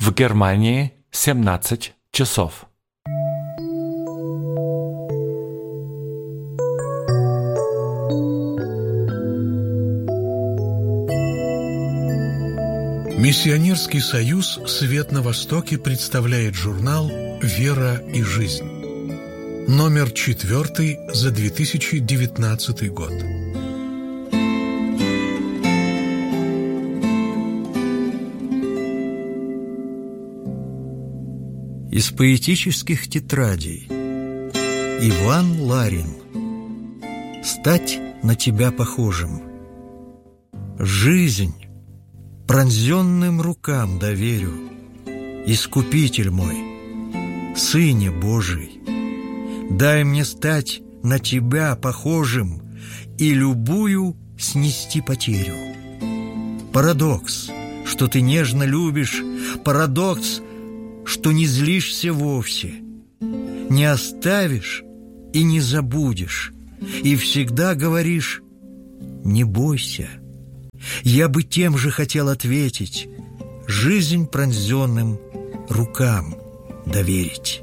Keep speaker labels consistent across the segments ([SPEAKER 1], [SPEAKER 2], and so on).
[SPEAKER 1] В Германии 17 часов.
[SPEAKER 2] Миссионерский союз «Свет на Востоке» представляет журнал «Вера и жизнь». Номер 4 за 2019 год.
[SPEAKER 3] Из поэтических тетрадей. Иван Ларин. «Стать на тебя похожим». Жизнь пронзенным рукам доверю, Искупитель мой, Сыне Божий, дай мне стать на тебя похожим и любую снести потерю. Парадокс, что ты нежно любишь, парадокс, что не злишься вовсе, не оставишь и не забудешь, и всегда говоришь: не бойся. Я бы тем же хотел ответить: жизнь пронзенным рукам доверить.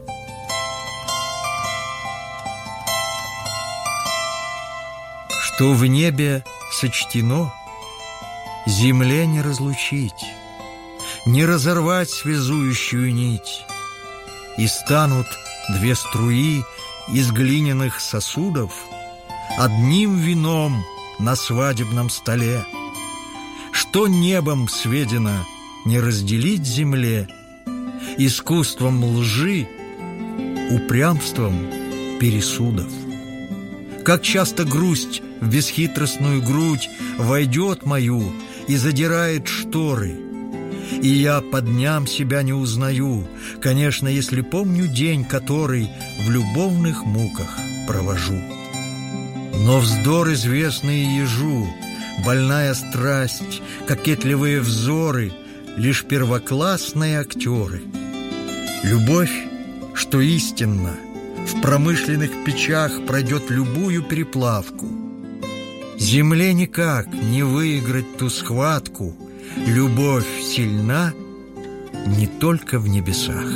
[SPEAKER 3] Что в небе сочтено, земле не разлучить, не разорвать связующую нить, и станут две струи из глиняных сосудов одним вином на свадебном столе. Что небом сведено не разделить земле, искусством лжи, упрямством пересудов. Как часто грусть в бесхитростную грудь войдет мою и задирает шторы, и я по дням себя не узнаю, конечно, если помню день, который в любовных муках провожу. Но вздор известный ежу, больная страсть, кокетливые взоры — лишь первоклассные актеры. Любовь, что истинно, в промышленных печах пройдет любую переплавку. Земле никак не выиграть ту схватку. Любовь сильна не только в небесах.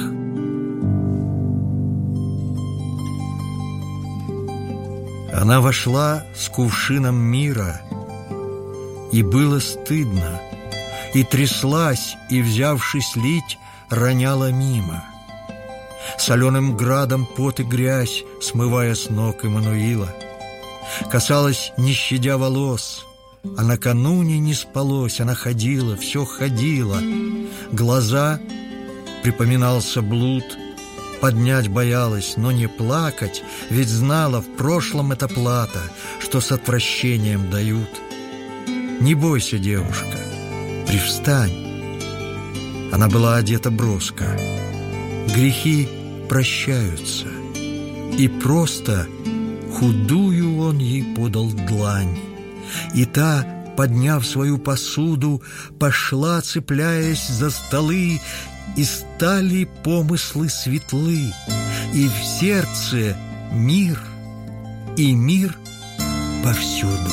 [SPEAKER 3] Она вошла с кувшином мира, и было стыдно, и тряслась, и, взявшись лить, роняла мимо. Соленым градом пот и грязь, смывая с ног Иммануила, касалась, не щадя волос, а накануне не спалось. Она ходила, все ходила. Глаза — припоминался блуд, поднять боялась, но не плакать, ведь знала, в прошлом это плата, что с отвращением дают. Не бойся, девушка, привстань. Она была одета броско. Грехи прощаются, и просто худую он ей подал длань. И та, подняв свою посуду, пошла, цепляясь за столы, и стали помыслы светлы, и в сердце мир, и мир повсюду.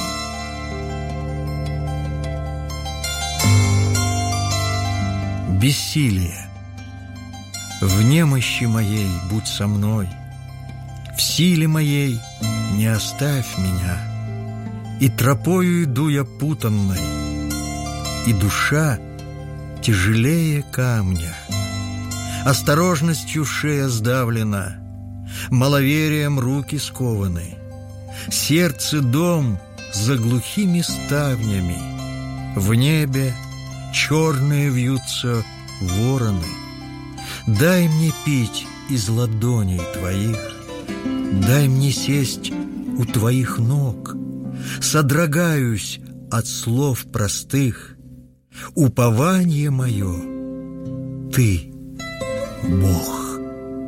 [SPEAKER 3] Бессилие. В немощи моей будь со мной, в силе моей не оставь меня. И тропою иду я путанной, и душа тяжелее камня. Осторожностью шея сдавлена, маловерием руки скованы. Сердце дом за глухими ставнями. В небе черные вьются вороны. Дай мне пить из ладоней твоих, дай мне сесть у твоих ног. Содрогаюсь от слов простых, упование мое — ты, Бог.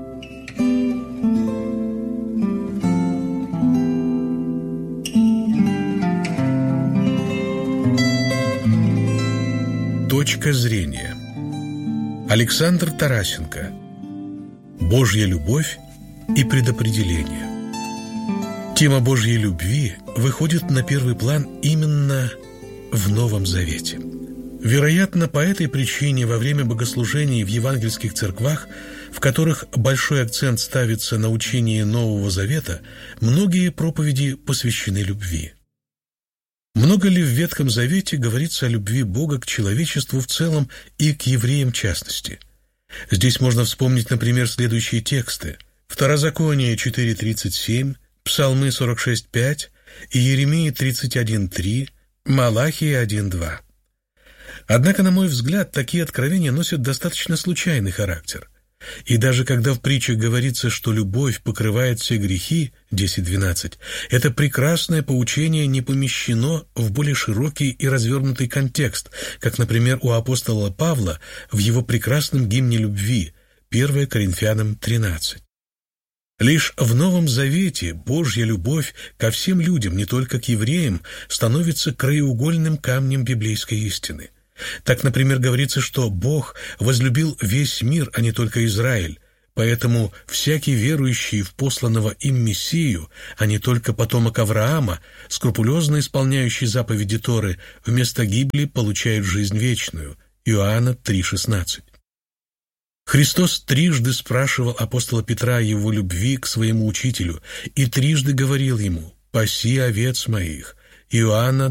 [SPEAKER 2] Точка зрения. Александр Тарасенко. Божья любовь и предопределение. Тема Божьей любви выходит на первый план именно в Новом Завете. Вероятно, по этой причине во время богослужений в евангельских церквах, в которых большой акцент ставится на учении Нового Завета, многие проповеди посвящены любви. Много ли в Ветхом Завете говорится о любви Бога к человечеству в целом и к евреям в частности? Здесь можно вспомнить, например, следующие тексты: Второзаконие 4:37, Псалмы 46:5, Иеремии 31:3, Малахии 1:2. Однако, на мой взгляд, такие откровения носят достаточно случайный характер. И даже когда в притчах говорится, что любовь покрывает все грехи, 10:12, это прекрасное поучение не помещено в более широкий и развернутый контекст, как, например, у апостола Павла в его прекрасном гимне любви, 1 Коринфянам 13. Лишь в Новом Завете Божья любовь ко всем людям, не только к евреям, становится краеугольным камнем библейской истины. Так, например, говорится, что Бог возлюбил весь мир, а не только Израиль, поэтому всякий верующий в посланного им Мессию, а не только потомок Авраама, скрупулезно исполняющий заповеди Торы, вместо гибели получает жизнь вечную. Иоанна 3:16. Христос трижды спрашивал апостола Петра о его любви к своему учителю и трижды говорил ему: «Паси овец моих». Иоанна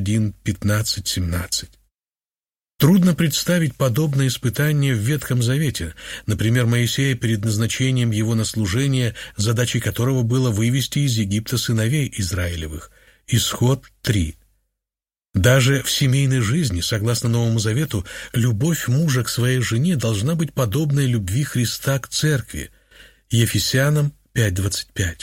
[SPEAKER 2] 21:15-17. Трудно представить подобное испытание в Ветхом Завете, например, Моисея перед назначением его на служение, задачей которого было вывести из Египта сыновей Израилевых. Исход 3. Даже в семейной жизни, согласно Новому Завету, любовь мужа к своей жене должна быть подобной любви Христа к церкви. Ефесянам 5:25.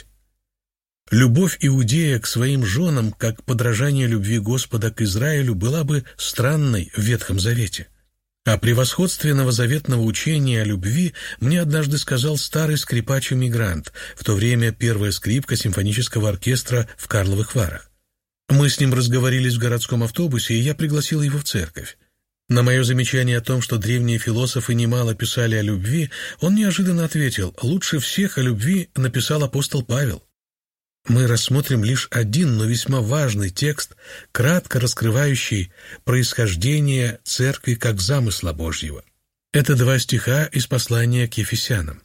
[SPEAKER 2] Любовь иудея к своим женам, как подражание любви Господа к Израилю, была бы странной в Ветхом Завете. О превосходстве новозаветного учения о любви мне однажды сказал старый скрипач-эмигрант, в то время первая скрипка симфонического оркестра в Карловых Варах. Мы с ним разговорились в городском автобусе, и я пригласил его в церковь. На мое замечание о том, что древние философы немало писали о любви, он неожиданно ответил: «Лучше всех о любви написал апостол Павел». Мы рассмотрим лишь один, но весьма важный текст, кратко раскрывающий происхождение церкви как замысла Божьего. Это 2 стиха из послания к Ефесянам.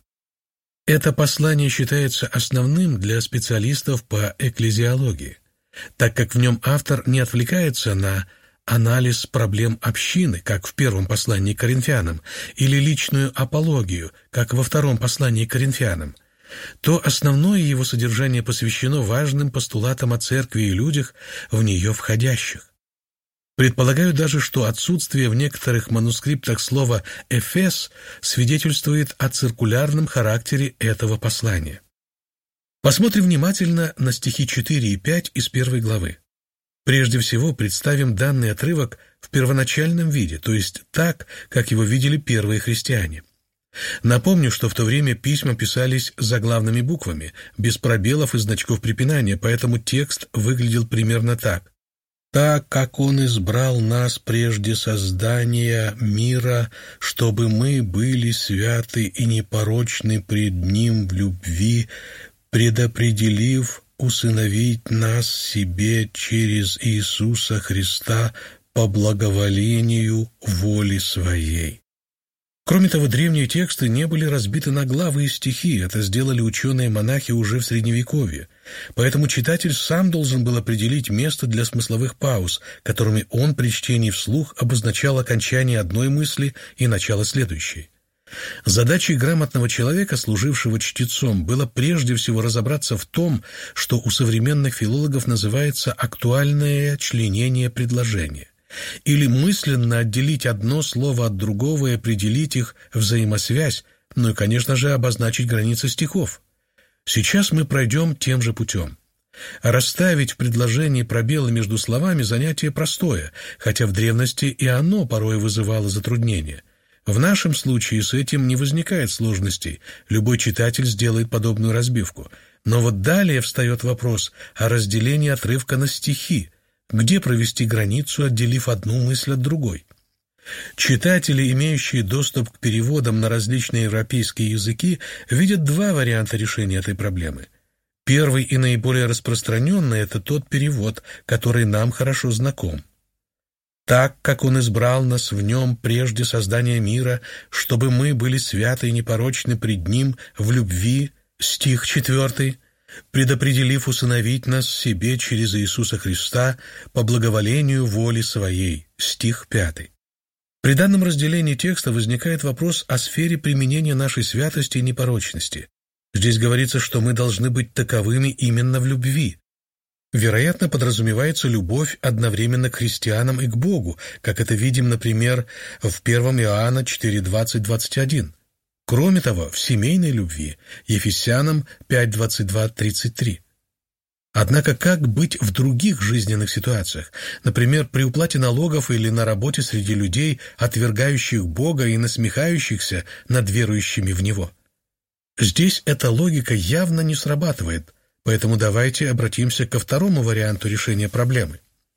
[SPEAKER 2] Это послание считается основным для специалистов по экклезиологии, так как в нем автор не отвлекается на анализ проблем общины, как в первом послании к Коринфянам, или личную апологию, как во втором послании к Коринфянам, то основное его содержание посвящено важным постулатам о церкви и людях, в нее входящих. Предполагаю даже, что отсутствие в некоторых манускриптах слова «Эфес» свидетельствует о циркулярном характере этого послания. Посмотрим внимательно на стихи 4 и 5 из 1 главы. Прежде всего представим данный отрывок в первоначальном виде, то есть так, как его видели первые христиане. Напомню, что в то время письма писались заглавными буквами, без пробелов и значков препинания, поэтому текст выглядел примерно так. «Так как Он избрал нас прежде создания мира, чтобы мы были святы и непорочны пред Ним в любви, предопределив усыновить нас себе через Иисуса Христа по благоволению воли Своей». Кроме того, древние тексты не были разбиты на главы и стихи, это сделали ученые-монахи уже в Средневековье, поэтому читатель сам должен был определить место для смысловых пауз, которыми он при чтении вслух обозначал окончание одной мысли и начало следующей. Задачей грамотного человека, служившего чтецом, было прежде всего разобраться в том, что у современных филологов называется актуальное членение предложения, или мысленно отделить одно слово от другого и определить их взаимосвязь, ну и, конечно же, обозначить границы стихов. Сейчас мы пройдем тем же путем. Расставить в предложении пробелы между словами занятие простое, хотя в древности и оно порой вызывало затруднения. В нашем случае с этим не возникает сложностей, любой читатель сделает подобную разбивку. Но вот далее встает вопрос о разделении отрывка на стихи, где провести границу, отделив одну мысль от другой. Читатели, имеющие доступ к переводам на различные европейские языки, видят два варианта решения этой проблемы. Первый и наиболее распространенный – это тот перевод, который нам хорошо знаком. Так, как Он избрал нас в Нем прежде создания мира, чтобы мы были святы и непорочны пред Ним в любви, стих 4, предопределив усыновить нас себе через Иисуса Христа по благоволению воли Своей, стих 5. При данном разделении текста возникает вопрос о сфере применения нашей святости и непорочности. Здесь говорится, что мы должны быть таковыми именно в любви. Вероятно, подразумевается любовь одновременно к христианам и к Богу, как это видим, например, в 1 Иоанна 4:20-21. Кроме того, в семейной любви, Ефесянам 5:22-33. Однако как быть в других жизненных ситуациях, например, при уплате налогов или на работе среди людей, отвергающих Бога и насмехающихся над верующими в Него? Здесь эта логика явно не срабатывает, поэтому давайте обратимся ко второму варианту решения проблемы.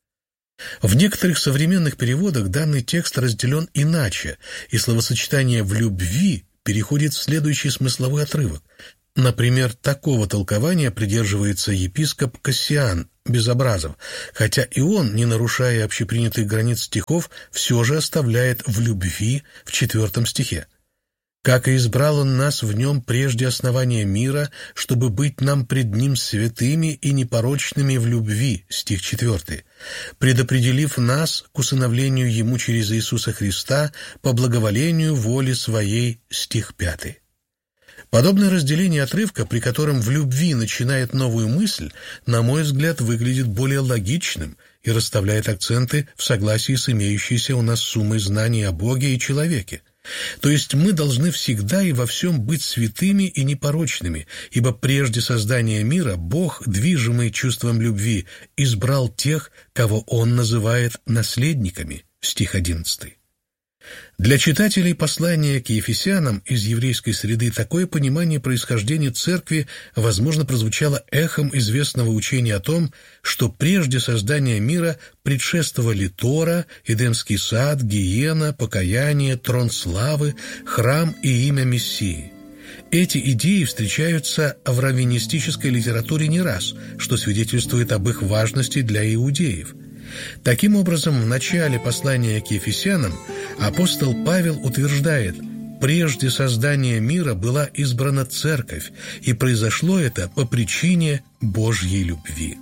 [SPEAKER 2] В некоторых современных переводах данный текст разделен иначе, и словосочетание «в любви» переходит в следующий смысловой отрывок. Например, такого толкования придерживается епископ Кассиан Безобразов, хотя и он, не нарушая общепринятых границ стихов, все же оставляет «в любви» в 4 стихе. «Как и избрал Он нас в Нем прежде основания мира, чтобы быть нам пред Ним святыми и непорочными в любви», стих 4, «предопределив нас к усыновлению Ему через Иисуса Христа по благоволению воли Своей», стих 5. Подобное разделение отрывка, при котором «в любви» начинает новую мысль, на мой взгляд, выглядит более логичным и расставляет акценты в согласии с имеющейся у нас суммой знаний о Боге и человеке. То есть мы должны всегда и во всем быть святыми и непорочными, ибо прежде создания мира Бог, движимый чувством любви, избрал тех, кого Он называет наследниками, стих 11. Для читателей послания к Ефесянам из еврейской среды такое понимание происхождения церкви, возможно, прозвучало эхом известного учения о том, что прежде создания мира предшествовали Тора, Эдемский сад, гиена, покаяние, трон славы, храм и имя Мессии. Эти идеи встречаются в раввинистической литературе не раз, что свидетельствует об их важности для иудеев. Таким образом, в начале послания к Ефесянам апостол Павел утверждает: «Прежде создания мира была избрана церковь, и произошло это по причине Божьей любви».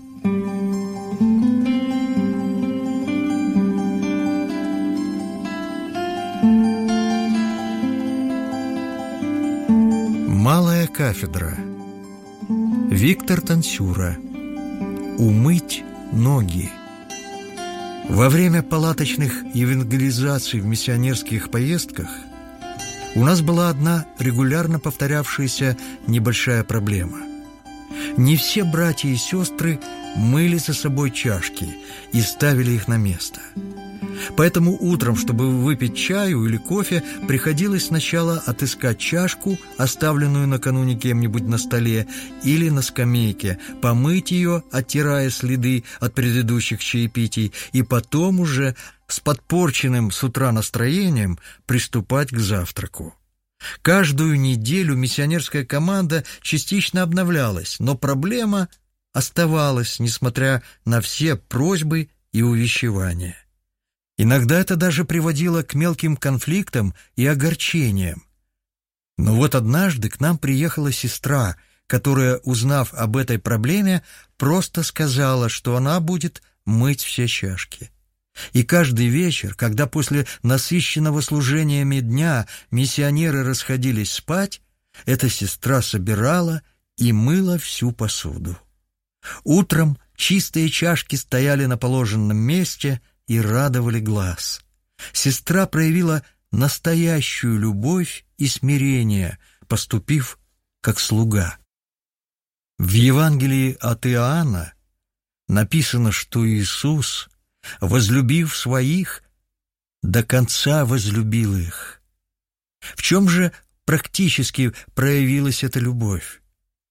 [SPEAKER 3] Малая кафедра. Виктор Танцюра. Умыть ноги. Во время палаточных евангелизаций в миссионерских поездках у нас была одна регулярно повторявшаяся небольшая проблема. Не все братья и сестры мыли за собой чашки и ставили их на место. Поэтому утром, чтобы выпить чаю или кофе, приходилось сначала отыскать чашку, оставленную накануне кем-нибудь на столе или на скамейке, помыть ее, оттирая следы от предыдущих чаепитий, и потом уже с подпорченным с утра настроением приступать к завтраку. Каждую неделю миссионерская команда частично обновлялась, но проблема оставалась, несмотря на все просьбы и увещевания. Иногда это даже приводило к мелким конфликтам и огорчениям. Но вот однажды к нам приехала сестра, которая, узнав об этой проблеме, просто сказала, что она будет мыть все чашки. И каждый вечер, когда после насыщенного служениями дня миссионеры расходились спать, эта сестра собирала и мыла всю посуду. Утром чистые чашки стояли на положенном месте и радовали глаз. Сестра проявила настоящую любовь и смирение, поступив как слуга. В Евангелии от Иоанна написано, что Иисус, возлюбив своих, до конца возлюбил их. В чем же практически проявилась эта любовь?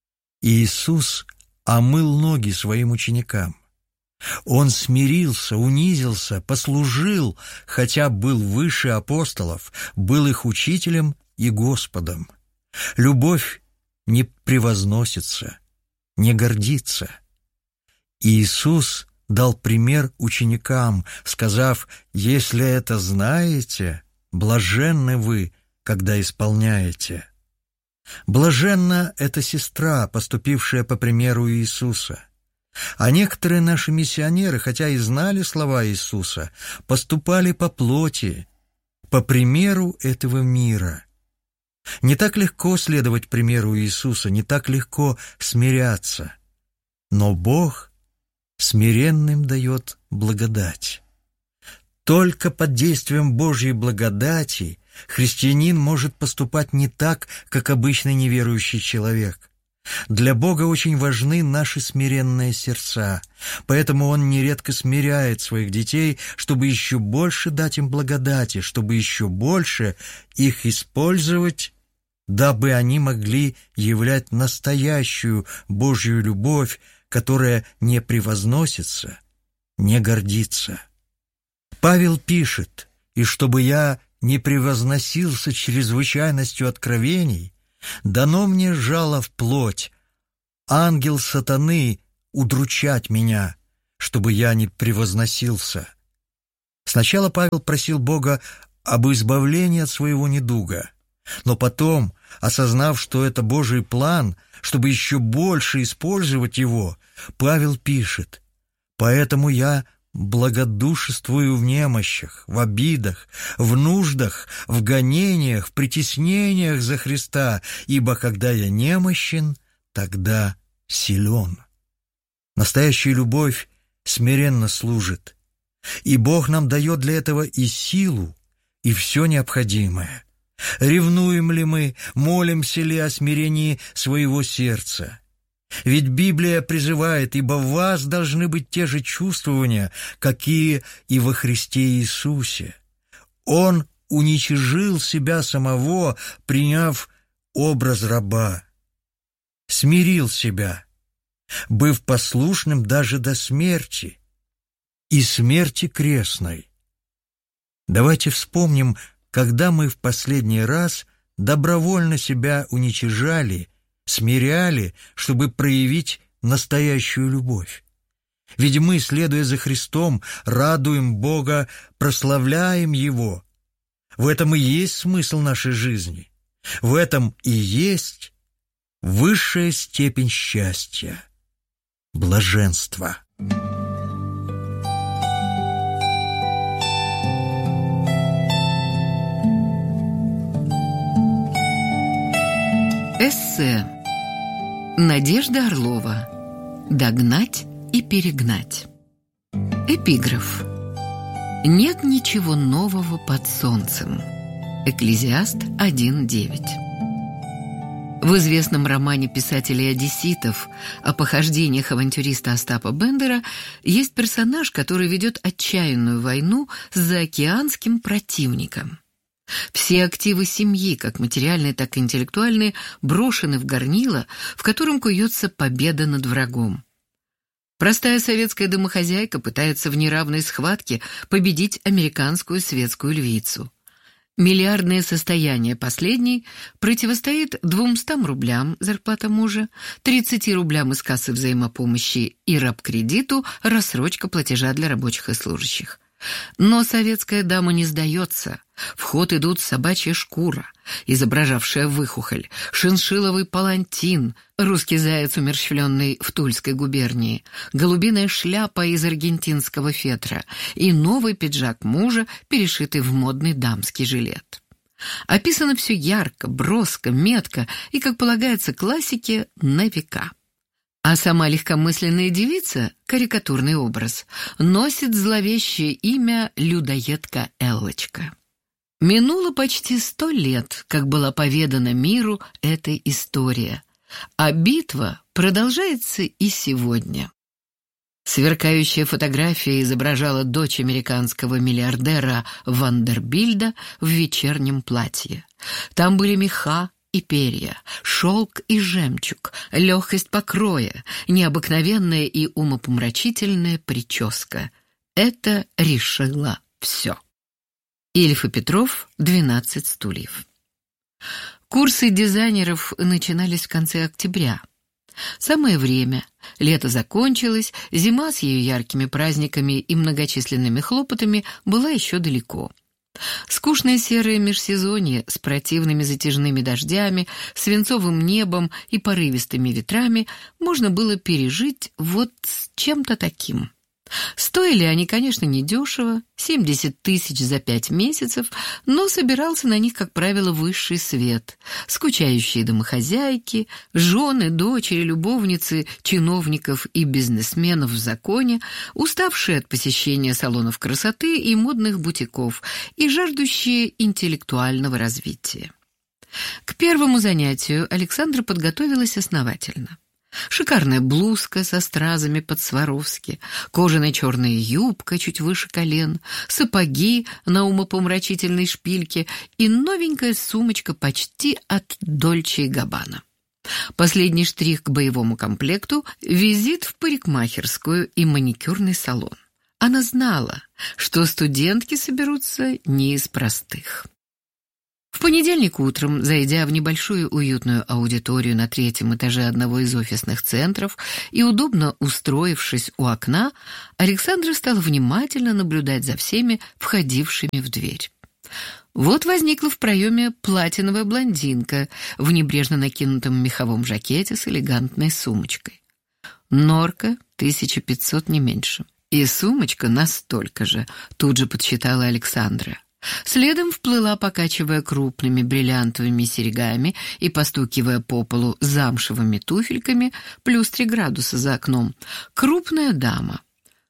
[SPEAKER 3] Иисус омыл ноги своим ученикам. Он смирился, унизился, послужил, хотя был выше апостолов, был их учителем и Господом. Любовь не превозносится, не гордится. Иисус дал пример ученикам, сказав: «Если это знаете, блаженны вы, когда исполняете». Блаженна эта сестра, поступившая по примеру Иисуса. А некоторые наши миссионеры, хотя и знали слова Иисуса, поступали по плоти, по примеру этого мира. Не так легко следовать примеру Иисуса, не так легко смиряться. Но Бог смиренным дает благодать. Только под действием Божьей благодати христианин может поступать не так, как обычный неверующий человек. Для Бога очень важны наши смиренные сердца, поэтому Он нередко смиряет своих детей, чтобы еще больше дать им благодати, чтобы еще больше их использовать, дабы они могли являть настоящую Божью любовь, которая не превозносится, не гордится. Павел пишет: «И чтобы я не превозносился чрезвычайностью откровений, дано мне жало в плоть, ангел сатаны удручать меня, чтобы я не превозносился». Сначала Павел просил Бога об избавлении от своего недуга, но потом, осознав, что это Божий план, чтобы еще больше использовать его, Павел пишет: «Поэтому я благодушествую в немощах, в обидах, в нуждах, в гонениях, в притеснениях за Христа, ибо когда я немощен, тогда силен». Настоящая любовь смиренно служит, и Бог нам дает для этого и силу, и все необходимое. Ревнуем ли мы, молимся ли о смирении своего сердца? Ведь Библия призывает: «Ибо в вас должны быть те же чувствования, какие и во Христе Иисусе». Он уничижил себя самого, приняв образ раба, смирил себя, быв послушным даже до смерти, и смерти крестной. Давайте вспомним, когда мы в последний раз добровольно себя уничижали, смиряли, чтобы проявить настоящую любовь. Ведь мы, следуя за Христом, радуем Бога, прославляем Его. В этом и есть смысл нашей жизни. В этом и есть высшая степень счастья — блаженства.
[SPEAKER 4] Эссе. Надежда Орлова. «Догнать и перегнать». Эпиграф. «Нет ничего нового под солнцем». Экклезиаст 1:9. В известном романе писателей одесситов о похождениях авантюриста Остапа Бендера есть персонаж, который ведет отчаянную войну с заокеанским противником. Все активы семьи, как материальные, так и интеллектуальные, брошены в горнило, в котором куется победа над врагом. Простая советская домохозяйка пытается в неравной схватке победить американскую светскую львицу. Миллиардное состояние последней противостоит 200 рублям зарплата мужа, 30 рублям из кассы взаимопомощи и рабкредиту рассрочка платежа для рабочих и служащих. Но советская дама не сдается. В ход идут собачья шкура, изображавшая выхухоль, шиншилловый палантин, русский заяц, умерщвленный в Тульской губернии, голубиная шляпа из аргентинского фетра и новый пиджак мужа, перешитый в модный дамский жилет. Описано все ярко, броско, метко и, как полагается классике, на века. А сама легкомысленная девица, карикатурный образ, носит зловещее имя людоедка Эллочка. Минуло почти 100 лет, как была поведана миру эта история, а битва продолжается и сегодня. Сверкающая фотография изображала дочь американского миллиардера Вандербильда в вечернем платье. Там были меха и перья, шелк и жемчуг, легкость покроя, необыкновенная и умопомрачительная прическа. Это решило все. Ильф и Петров, 12 стульев. Курсы дизайнеров начинались в конце октября. Самое время, Лето закончилось, зима с ее яркими праздниками и многочисленными хлопотами была еще далеко. Скучное серое межсезонье с противными затяжными дождями, свинцовым небом и порывистыми ветрами можно было пережить вот с чем-то таким. Стоили они, конечно, недешево, 70 тысяч за 5 месяцев, но собирался на них, как правило, высший свет. Скучающие домохозяйки, жены, дочери, любовницы, чиновников и бизнесменов в законе, уставшие от посещения салонов красоты и модных бутиков и жаждущие интеллектуального развития. К первому занятию Александра подготовилась основательно. Шикарная блузка со стразами по-сваровски, кожаная черная юбка чуть выше колен, сапоги на умопомрачительной шпильке и новенькая сумочка почти от Дольче & Габбана. Последний штрих к боевому комплекту — визит в парикмахерскую и маникюрный салон. Она знала, что студентки соберутся не из простых. В понедельник утром, зайдя в небольшую уютную аудиторию на 3-м этаже одного из офисных центров и удобно устроившись у окна, Александра стала внимательно наблюдать за всеми входившими в дверь. Вот возникла в проеме платиновая блондинка в небрежно накинутом меховом жакете с элегантной сумочкой. Норка 1500 не меньше. И сумочка настолько же, тут же подсчитала Александра. Следом вплыла, покачивая крупными бриллиантовыми серьгами и постукивая по полу замшевыми туфельками, плюс 3 градуса за окном, крупная дама.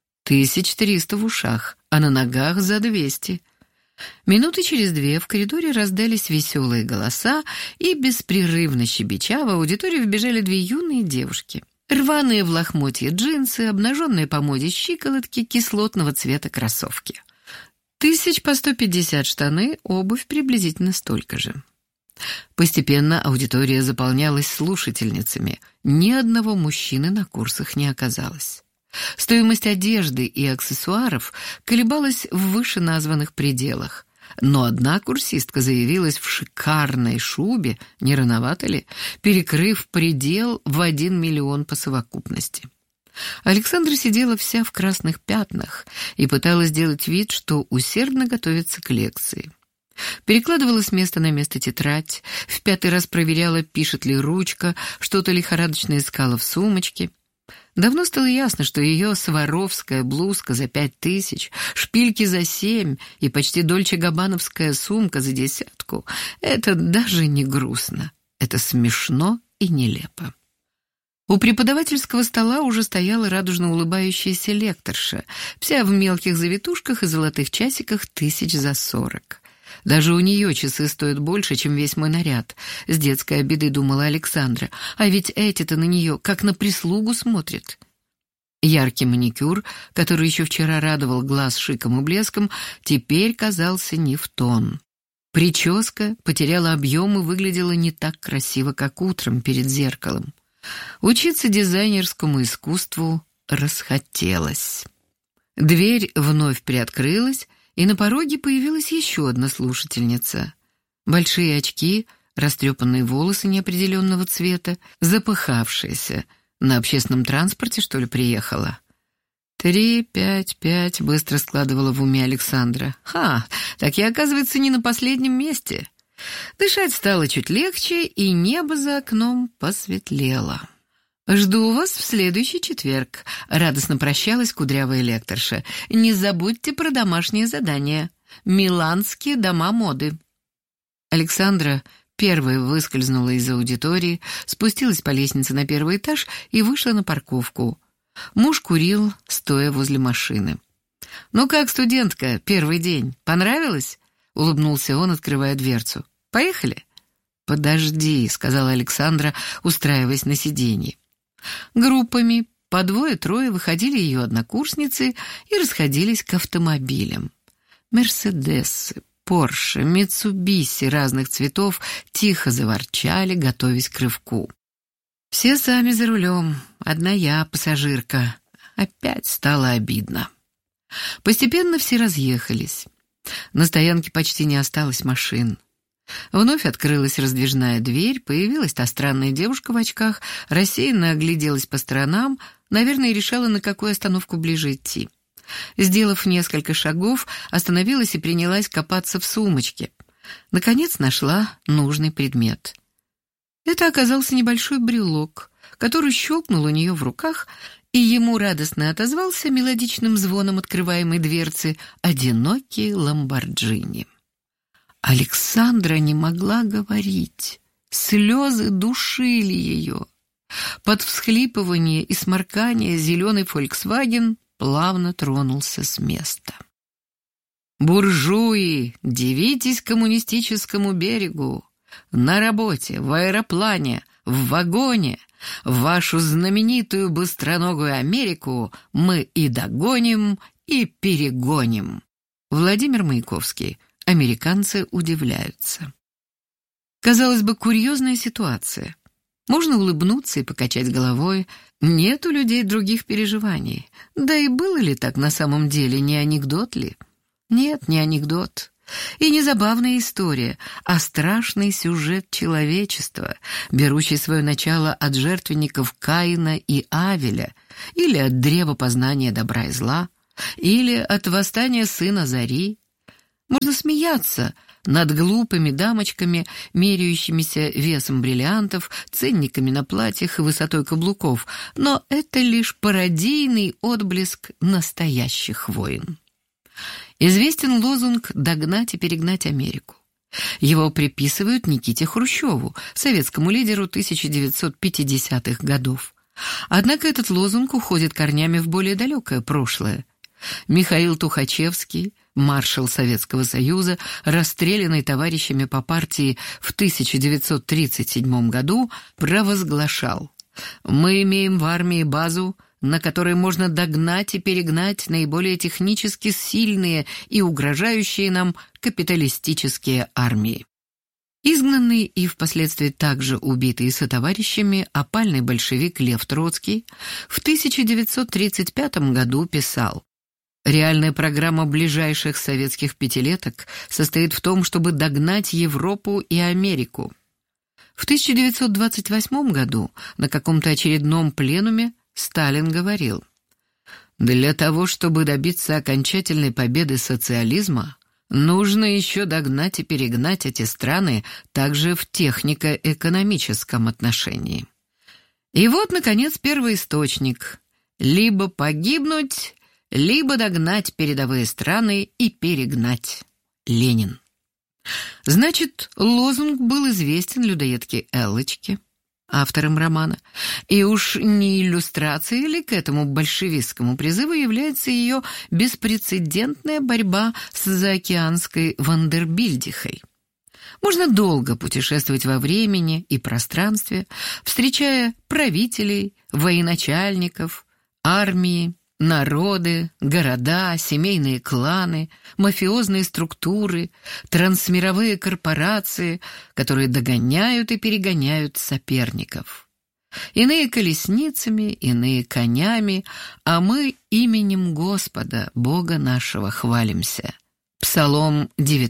[SPEAKER 4] 1300 в ушах, а на ногах за 200. Минуты через 2 в коридоре раздались веселые голоса, и, беспрерывно щебеча, в аудиторию вбежали 2 юные девушки. Рваные в лохмотье джинсы, обнаженные по моде щиколотки, кислотного цвета кроссовки. 150 штаны, обувь приблизительно столько же. Постепенно аудитория заполнялась слушательницами. Ни одного мужчины на курсах не оказалось. Стоимость одежды и аксессуаров колебалась в вышеназванных пределах. Но одна курсистка заявилась в шикарной шубе, не рановато ли, перекрыв предел в 1 миллион по совокупности. Александра сидела вся в красных пятнах и пыталась сделать вид, что усердно готовится к лекции. Перекладывала с места на место тетрадь, в 5-й раз проверяла, пишет ли ручка, что-то лихорадочно искала в сумочке. Давно стало ясно, что ее сваровская блузка за 5000, шпильки за 7 и почти дольче-габбановская сумка за 10 — это даже не грустно, это смешно и нелепо. У преподавательского стола уже стояла радужно улыбающаяся лекторша, вся в мелких завитушках и золотых часиках 40. Даже у нее часы стоят больше, чем весь мой наряд. С детской обидой думала Александра. А ведь эти-то на нее как на прислугу смотрят. Яркий маникюр, который еще вчера радовал глаз шиком и блеском, теперь казался не в тон. Прическа потеряла объем и выглядела не так красиво, как утром перед зеркалом. Учиться дизайнерскому искусству расхотелось. Дверь вновь приоткрылась, и на пороге появилась еще одна слушательница. Большие очки, растрепанные волосы неопределенного цвета, запыхавшаяся. На общественном транспорте, что ли, приехала? 3, 5, 5, быстро складывала в уме Александра. Так я, оказывается, не на последнем месте. Дышать стало чуть легче, и небо за окном посветлело. «Жду вас в следующий четверг», — радостно прощалась кудрявая лекторша. «Не забудьте про домашнее задание. Миланские дома моды». Александра первая выскользнула из аудитории, спустилась по лестнице на 1-й этаж и вышла на парковку. Муж курил, стоя возле машины. «Ну как, студентка, первый день? Понравилось?» — улыбнулся он, открывая дверцу. «Поехали?» «Подожди», — сказала Александра, устраиваясь на сиденье. Группами по 2-3 выходили ее однокурсницы и расходились к автомобилям. Мерседесы, Порше, Митсубиси разных цветов тихо заворчали, готовясь к рывку. Все сами за рулем, одна я, пассажирка. Опять стало обидно. Постепенно все разъехались. На стоянке почти не осталось машин. Вновь открылась раздвижная дверь, появилась та странная девушка в очках, рассеянно огляделась по сторонам, наверное, решала, на какую остановку ближе идти. Сделав несколько шагов, остановилась и принялась копаться в сумочке. Наконец нашла нужный предмет. Это оказался небольшой брелок, который щелкнул у нее в руках, и ему радостно отозвался мелодичным звоном открываемой дверцы одинокий ламборджини. Александра не могла говорить. Слезы душили ее. Под всхлипывание и сморкание зеленый «Фольксваген» плавно тронулся с места. «Буржуи, дивитесь коммунистическому берегу! На работе, в аэроплане, в вагоне, вашу знаменитую быстроногую Америку мы и догоним, и перегоним». Владимир Маяковский. Американцы удивляются. Казалось бы, курьезная ситуация. Можно улыбнуться и покачать головой. Нет у людей других переживаний. Да и было ли так на самом деле, не анекдот ли? Нет, не анекдот. И не забавная история, а страшный сюжет человечества, берущий свое начало от жертвенников Каина и Авеля, или от древа познания добра и зла, или от восстания сына Зари. Можно смеяться над глупыми дамочками, меряющимися весом бриллиантов, ценниками на платьях и высотой каблуков, но это лишь пародийный отблеск настоящих войн. Известен лозунг «Догнать и перегнать Америку». Его приписывают Никите Хрущеву, советскому лидеру 1950-х годов. Однако этот лозунг уходит корнями в более далекое прошлое. Михаил Тухачевский, маршал Советского Союза, расстрелянный товарищами по партии в 1937 году, провозглашал: «Мы имеем в армии базу, на которой можно догнать и перегнать наиболее технически сильные и угрожающие нам капиталистические армии». Изгнанный и впоследствии также убитый сотоварищами опальный большевик Лев Троцкий в 1935 году писал: «Реальная программа ближайших советских пятилеток состоит в том, чтобы догнать Европу и Америку». В 1928 году на каком-то очередном пленуме Сталин говорил: «Для того, чтобы добиться окончательной победы социализма, нужно еще догнать и перегнать эти страны также в технико-экономическом отношении». И вот, наконец, первоисточник: «Либо погибнуть, либо догнать передовые страны и перегнать». Ленин. Значит, лозунг был известен людоедке Эллочке, автором романа, и уж не иллюстрацией ли к этому большевистскому призыву является ее беспрецедентная борьба с заокеанской Вандербильдихой. Можно долго путешествовать во времени и пространстве, встречая правителей, военачальников, армии, народы, города, семейные кланы, мафиозные структуры, трансмировые корпорации, которые догоняют и перегоняют соперников. Иные колесницами, иные конями, а мы именем Господа, Бога нашего, хвалимся. Псалом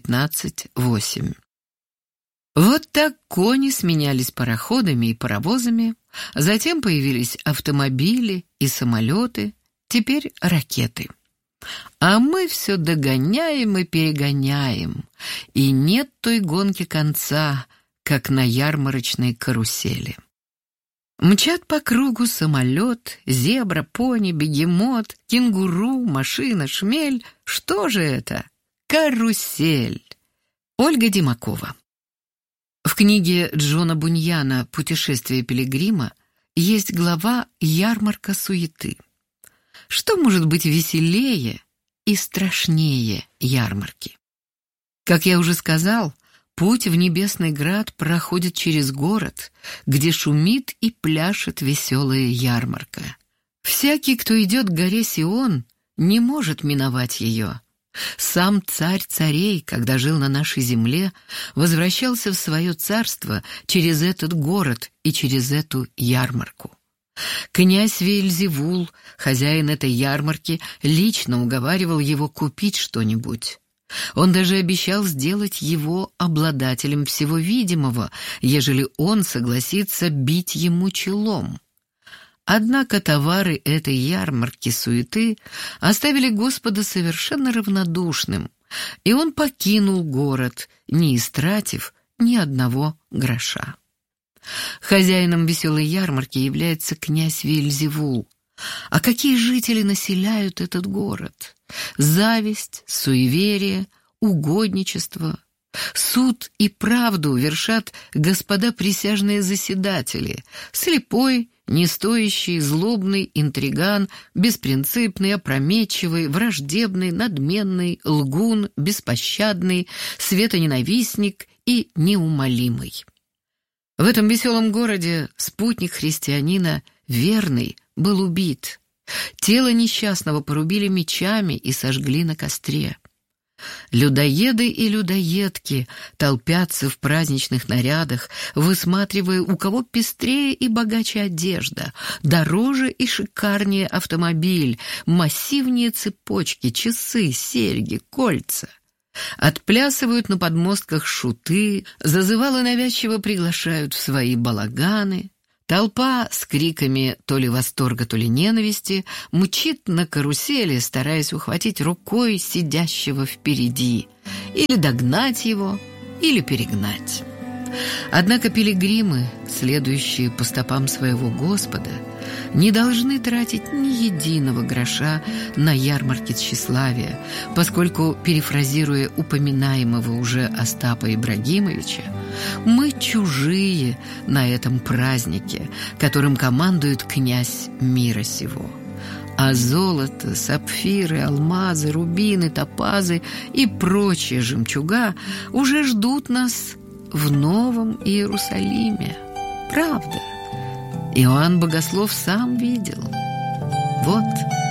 [SPEAKER 4] 19:8. Вот так кони сменялись пароходами и паровозами, затем появились автомобили и самолеты, теперь ракеты. А мы все догоняем и перегоняем, и нет той гонки конца, как на ярмарочной карусели. Мчат по кругу самолет, зебра, пони, бегемот, кенгуру, машина, шмель. Что же это? Карусель. Ольга Димакова. В книге Джона Буньяна «Путешествие пилигрима» есть глава «Ярмарка суеты». Что может быть веселее и страшнее ярмарки? Как я уже сказал, путь в Небесный Град проходит через город, где шумит и пляшет веселая ярмарка. Всякий, кто идет к горе Сион, не может миновать ее. Сам царь царей, когда жил на нашей земле, возвращался в свое царство через этот город и через эту ярмарку. Князь Вельзевул, хозяин этой ярмарки, лично уговаривал его купить что-нибудь. Он даже обещал сделать его обладателем всего видимого, ежели он согласится бить ему челом. Однако товары этой ярмарки суеты оставили Господа совершенно равнодушным, и он покинул город, не истратив ни одного гроша. Хозяином веселой ярмарки является князь Вельзевул. А какие жители населяют этот город? Зависть, суеверие, угодничество. Суд и правду вершат господа присяжные заседатели. Слепой, нестоящий, злобный интриган, беспринципный, опрометчивый, враждебный, надменный, лгун, беспощадный, светоненавистник и неумолимый. В этом веселом городе спутник христианина, верный, был убит. Тело несчастного порубили мечами и сожгли на костре. Людоеды и людоедки толпятся в праздничных нарядах, высматривая, у кого пестрее и богаче одежда, дороже и шикарнее автомобиль, массивнее цепочки, часы, серьги, кольца. Отплясывают на подмостках шуты, зазывалы навязчиво приглашают в свои балаганы. Толпа с криками то ли восторга, то ли ненависти мчит на карусели, стараясь ухватить рукой сидящего впереди, или догнать его, или перегнать. Однако пилигримы, следующие по стопам своего Господа, не должны тратить ни единого гроша на ярмарки тщеславия, поскольку, перефразируя упоминаемого уже Остапа Ибрагимовича, мы чужие на этом празднике, которым командует князь мира сего. А золото, сапфиры, алмазы, рубины, топазы и прочие жемчуга уже ждут нас в Новом Иерусалиме. Правда. Иоанн Богослов сам видел. Вот